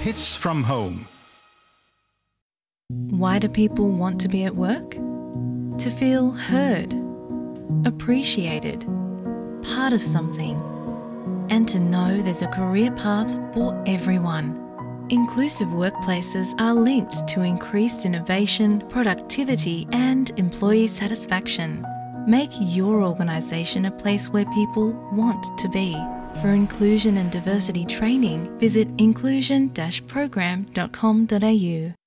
Hits from Home. Why do people want to be at work? To feel heard, appreciated, part of something, and to know there's a career path for everyone. Inclusive workplaces are linked to increased innovation, productivity, and employee satisfaction. Make your organisation a place where people want to be. For inclusion and diversity training, visit inclusion-program.com.au.